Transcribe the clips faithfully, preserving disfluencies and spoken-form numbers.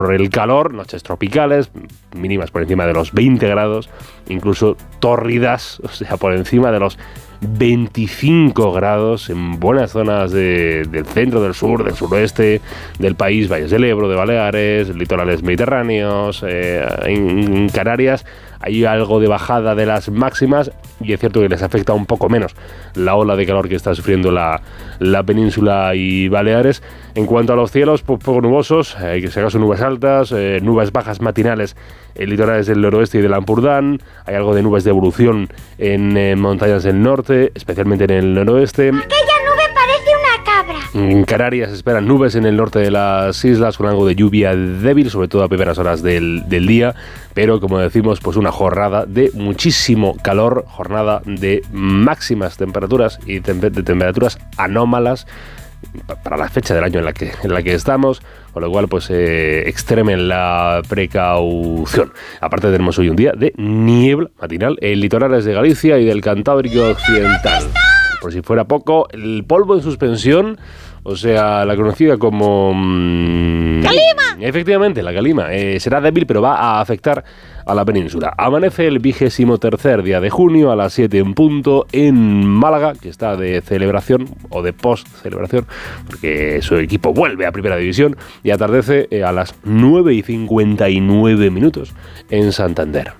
por el calor, noches tropicales, mínimas por encima de los veinte grados, incluso tórridas, o sea, por encima de los veinticinco grados en buenas zonas de, del centro, del sur, del suroeste del país, Valles del Ebro, de Baleares, litorales mediterráneos, eh, en, en Canarias hay algo de bajada de las máximas y es cierto que les afecta un poco menos la ola de calor que está sufriendo la, la península y Baleares. En cuanto a los cielos, pues poco nubosos, hay que si acaso nubes altas, eh, nubes bajas matinales en litorales del noroeste y del Ampurdán, hay algo de nubes de evolución en eh, montañas del norte, especialmente en el noroeste. Aquella nube parece una cabra. En Canarias se esperan nubes en el norte de las islas con algo de lluvia débil, sobre todo a primeras horas del, del día, pero como decimos, pues una jornada de muchísimo calor, jornada de máximas temperaturas y tem- de temperaturas anómalas para la fecha del año en la que, en la que estamos, con lo cual pues eh, extremen la precaución. Aparte tenemos hoy un día de niebla matinal en litorales de Galicia y del Cantábrico Occidental. Por si fuera poco, el polvo en suspensión, o sea, la conocida como... Mmm, ¡Calima! Efectivamente, la calima. Eh, será débil, pero va a afectar a la península. Amanece el vigésimo tercer día de junio a las siete en punto en Málaga, que está de celebración o de post-celebración, porque su equipo vuelve a Primera División, y atardece eh, a las nueve y cincuenta y nueve minutos en Santander.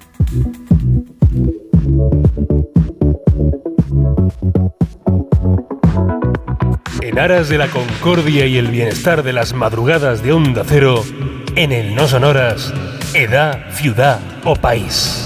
En aras de la concordia y el bienestar de las madrugadas de Onda Cero, en el No Sonoras, edad, ciudad o país.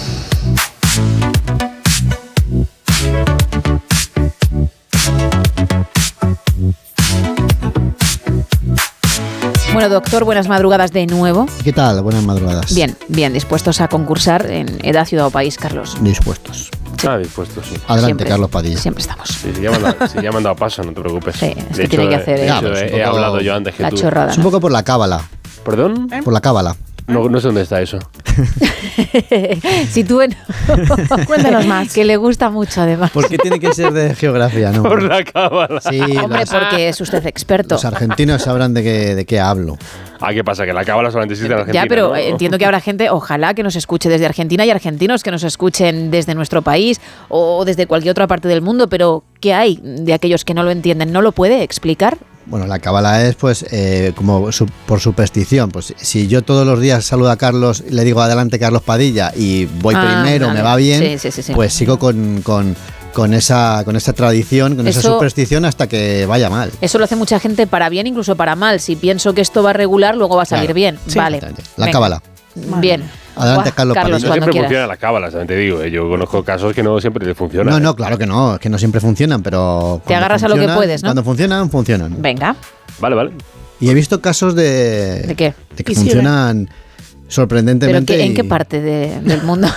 Bueno, doctor, buenas madrugadas de nuevo. ¿Qué tal? Buenas madrugadas. Bien, bien, dispuestos a concursar en edad, ciudad o país, Carlos. Dispuestos. Sí. Ah, dispuesto, sí. Adelante, Siempre, Carlos Padilla. Siempre estamos. Sí, si ya me han dado, si ya me han dado paso, no te preocupes. Sí, es de que tiene que hacer, de ¿eh? hecho, Ya, pues un he, he poco hablado yo antes que La tú. chorrada. Es un ¿no? poco por la cábala. ¿Perdón? Por la cábala. No, no sé dónde está eso. Si tú en... Cuéntanos más. Que le gusta mucho, además. ¿Por qué tiene que ser de geografía? No. Por la cábala. Sí, Hombre, los, porque es usted experto. los argentinos sabrán de qué, de qué hablo. Ah, ¿qué pasa? Que la cábala solamente existe en Argentina, Ya, pero ¿no? entiendo que habrá gente, ojalá, que nos escuche desde Argentina y argentinos que nos escuchen desde nuestro país o desde cualquier otra parte del mundo, pero ¿qué hay de aquellos que no lo entienden? ¿No lo puede explicar? Bueno, la cábala es pues eh, como su- por superstición. Pues si yo todos los días saludo a Carlos y le digo adelante Carlos Padilla y voy Ah, primero, vale. me va bien, Sí, sí, sí, sí. pues sigo con, con, con esa con esa tradición, con esa Eso- superstición hasta que vaya mal. Eso lo hace mucha gente para bien, incluso para mal. Si pienso que esto va a regular, luego va a salir Claro. bien. Sí, Vale. exactamente. La Venga. cábala. Bien. Adelante, Carlos Padilla. No cuando siempre quieras. funciona la cábala, también te digo. ¿eh? Yo conozco casos que no siempre le funciona. No, ¿eh? no, claro que no, es que no siempre funcionan, pero... Te cuando agarras a lo que funcionan- puedes, ¿no? Cuando funcionan, funcionan. Venga. Vale, vale. Y he visto casos de... ¿De qué? De que Y sí, funcionan ¿Pero sorprendentemente. qué- en y- qué parte de- del mundo?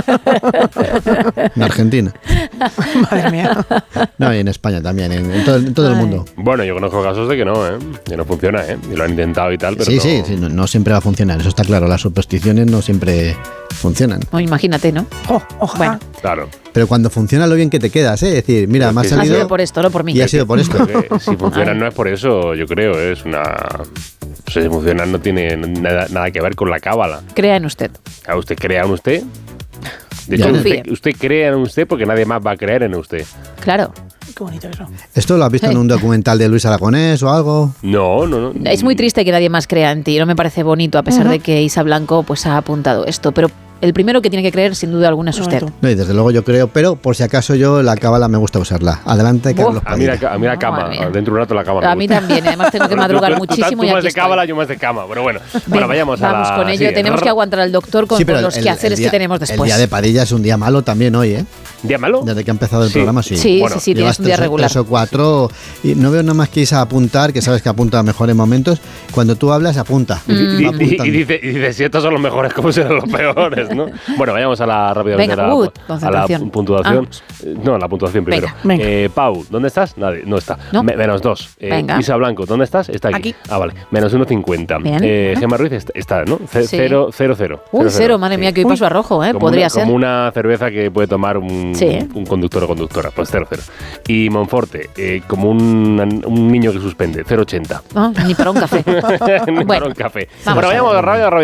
En Argentina. Madre mía. No, y en España también, en, en todo, en todo el Ay. mundo. Bueno, yo conozco casos de que no, ¿eh? Que no funciona, ¿eh? Y lo han intentado y tal, pero Sí, no... sí, sí, no, no siempre va a funcionar, eso está claro. Las supersticiones no siempre funcionan. O imagínate, ¿no? Oh, ojalá. Bueno, Claro. Pero cuando funciona lo bien que te quedas, ¿eh? Es decir, mira, Pero me ha es que- ha salido sido por esto, no por mí. y ha sido por esto. Porque si funcionan no es por eso, yo creo. Es una... O sea, si funcionan no tiene nada, nada que ver con la cábala. Crea en usted. ¿A usted crea en usted? De Ya. hecho, Confíe. usted, usted crea en usted porque nadie más va a creer en usted. Claro. Qué bonito eso. ¿Esto lo has visto en un documental de Luis Aragonés o algo? No, no, no. Es muy triste que nadie más crea en ti. No me parece bonito, a pesar de que Isa Blanco pues ha apuntado esto. Pero el primero que tiene que creer, sin duda alguna, es usted. Bueno, No, y desde luego yo creo, pero por si acaso yo la cábala me gusta usarla. Adelante, Carlos A mí la, Padilla. a mí la cama, Madre mía. dentro de un rato la cama. me A mí gusta. también. Además tengo que Bueno, tú- madrugar tú- tú- muchísimo Tú y más aquí de estoy. cábala, yo más de cama. Pero bueno, bueno Venga, vayamos a vamos la... con ello. sí, Tenemos que aguantar al doctor con, Sí, con pero los el- quehaceres el día- que tenemos después. El día de Padilla es un día malo también hoy, ¿eh? ¿Día malo? Desde que ha empezado el Sí. programa, sí. Sí, Bueno, sí, sí, Llevas tienes un día tres, regular. tres o cuatro y no veo nada más que irse a apuntar, que sabes que apunta a mejores momentos. Cuando tú hablas, apunta. Y, Mm. y- Va y- apuntando. y dice, y dice, si estos son los mejores, ¿cómo serán los peores? es, ¿no? Bueno, vayamos a la rápidamente Venga, a la, uh, a la concentración. puntuación. Ah. Eh, No, la puntuación primero. Venga. Venga. Eh, Pau, ¿dónde estás? Nadie, no está. ¿No? Me- menos dos. Eh, Venga. Isa Blanco, ¿dónde estás? Está aquí. Aquí. Ah, vale. Menos uno cincuenta. Bien. Eh, Gemma Ruiz está, está, ¿no? C- Sí. Cero, cero, cero. Uy, cero, madre sí. mía, que hoy Uy. paso a rojo, ¿eh? Como Podría una, ser. Como una cerveza que puede tomar un, Sí. un conductor o conductora. Pues cero, cero. Y Monforte, eh, como un, un niño que suspende, cero ochenta. Ah, ni para un café. Ni para Bueno, un café. vamos Bueno, a ver. vayamos rápido, rápido.